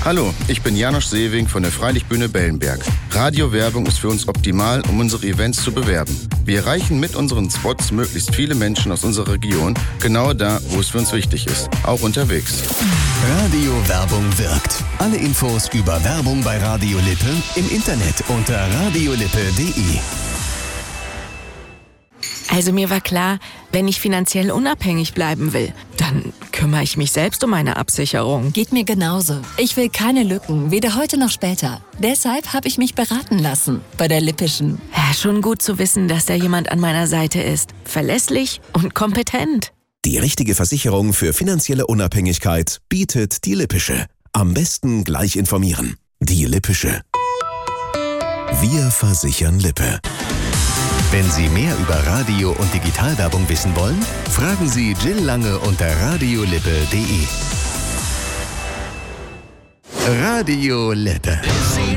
Hallo, ich bin Janosch Sewing von der Freilichtbühne Bellenberg. Radiowerbung ist für uns optimal, um unsere Events zu bewerben. Wir erreichen mit unseren Spots möglichst viele Menschen aus unserer Region, genau da, wo es für uns wichtig ist, auch unterwegs. Radiowerbung wirkt. Alle Infos über Werbung bei Radio Lippe im Internet unter radiolippe.de. Also mir war klar, wenn ich finanziell unabhängig bleiben will, dann kümmere ich mich selbst um meine Absicherung. Geht mir genauso. Ich will keine Lücken, weder heute noch später. Deshalb habe ich mich beraten lassen bei der Lippischen. Ja, schon gut zu wissen, dass da jemand an meiner Seite ist. Verlässlich und kompetent. Die richtige Versicherung für finanzielle Unabhängigkeit bietet die Lippische. Am besten gleich informieren. Die Lippische. Wir versichern Lippe. Wenn Sie mehr über Radio- und Digitalwerbung wissen wollen, fragen Sie Jill Lange unter radiolippe.de. Radio Lippe.